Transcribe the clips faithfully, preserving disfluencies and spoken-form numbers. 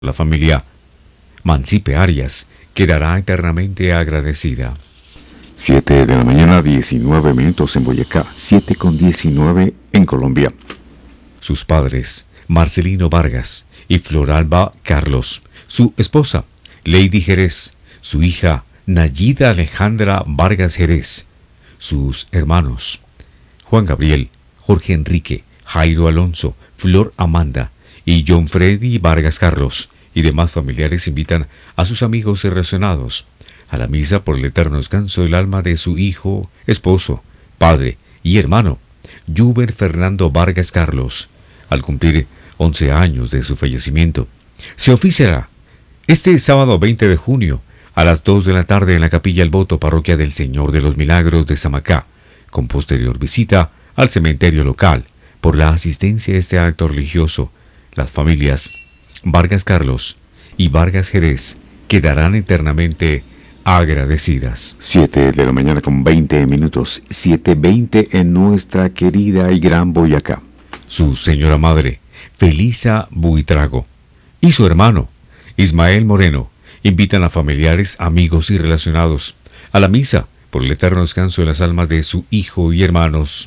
La familia Mancipe Arias quedará eternamente agradecida. siete de la mañana, diecinueve minutos en Boyacá, siete con diecinueve en Colombia. Sus padres, Marcelino Vargas y Floralba Carlos, su esposa, Lady Jerez, su hija, Nayida Alejandra Vargas Jerez, sus hermanos, Juan Gabriel, Jorge Enrique, Jairo Alonso, Flor Amanda y John Freddy Vargas Carlos, y demás familiares invitan a sus amigos y relacionados a la misa por el eterno descanso del alma de su hijo, esposo, padre y hermano, Juber Fernando Vargas Carlos, al cumplir once años de su fallecimiento. Se oficiará este sábado veinte de junio a las dos de la tarde en la Capilla El Voto, Parroquia del Señor de los Milagros de Samacá, con posterior visita al cementerio local. Por la asistencia a este acto religioso, las familias Vargas Carlos y Vargas Jerez quedarán eternamente agradecidas. siete de la mañana con veinte minutos, siete veinte en nuestra querida y gran Boyacá. Su señora madre, Felisa Buitrago, y su hermano, Ismael Moreno, invitan a familiares, amigos y relacionados a la misa por el eterno descanso de las almas de su hijo y hermanos,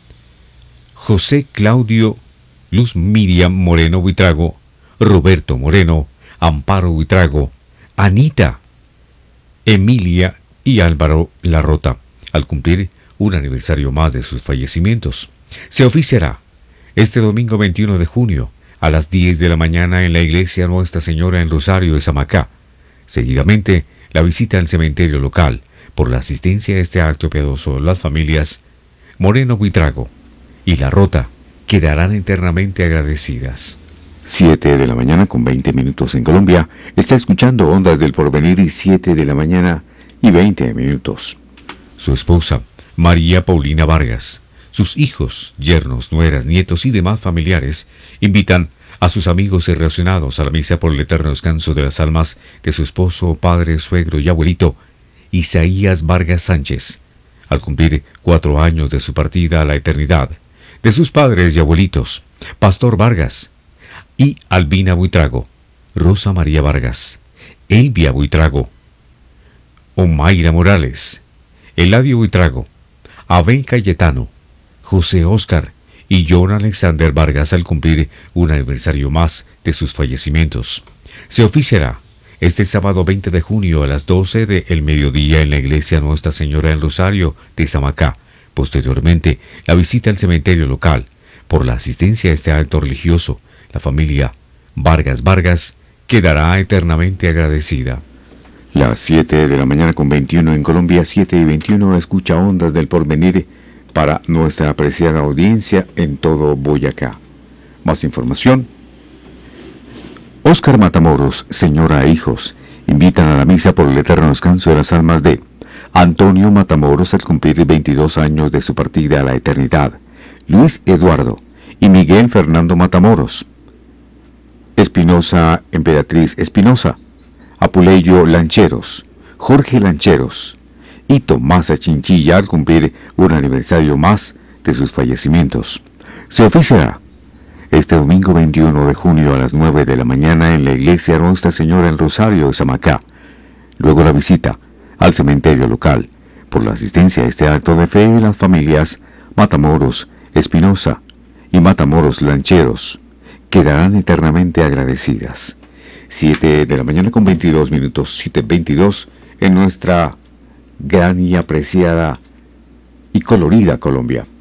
José Claudio Luz Miriam Moreno Buitrago, Roberto Moreno, Amparo Buitrago, Anita, Emilia y Álvaro Larrota, al cumplir un aniversario más de sus fallecimientos. Se oficiará este domingo veintiuno de junio a las diez de la mañana en la iglesia Nuestra Señora en Rosario de Samacá. Seguidamente, la visita al cementerio local. Por la asistencia a este acto piadoso, las familias Moreno Buitrago y Larrota quedarán eternamente agradecidas. siete de la mañana con veinte minutos en Colombia. Está escuchando Ondas del Porvenir y siete de la mañana y veinte minutos. Su esposa, María Paulina Vargas, sus hijos, yernos, nueras, nietos y demás familiares invitan a sus amigos y relacionados a la misa por el eterno descanso de las almas de su esposo, padre, suegro y abuelito, Isaías Vargas Sánchez, al cumplir cuatro años de su partida a la eternidad, de sus padres y abuelitos, Pastor Vargas y Albina Buitrago, Rosa María Vargas, Elvia Buitrago, Omaira Morales, Eladio Buitrago, Abel Cayetano, José Oscar y John Alexander Vargas al cumplir un aniversario más de sus fallecimientos. Se oficiará este sábado veinte de junio a las doce del mediodía en la iglesia Nuestra Señora del Rosario de Samacá. Posteriormente, la visita al cementerio local. Por la asistencia a este acto religioso, la familia Vargas Vargas quedará eternamente agradecida. Las siete de la mañana con veintiuno en Colombia, siete y veintiuno, escucha Ondas del Porvenir para nuestra apreciada audiencia en todo Boyacá. Más información. Óscar Matamoros, señora e hijos, invitan a la misa por el eterno descanso de las almas de Antonio Matamoros al cumplir veintidós años de su partida a la eternidad, Luis Eduardo y Miguel Fernando Matamoros, Espinosa Emperatriz Espinosa, Apuleyo Lancheros, Jorge Lancheros y Tomasa Chinchilla al cumplir un aniversario más de sus fallecimientos. Se oficiará este domingo veintiuno de junio a las nueve de la mañana en la iglesia Nuestra Señora del Rosario de Samacá. Luego la visita al cementerio local. Por la asistencia a este acto de fe, las familias Matamoros Espinosa y Matamoros Lancheros quedarán eternamente agradecidas. siete de la mañana con veintidós minutos, siete veintidós en nuestra gran y apreciada y colorida Colombia.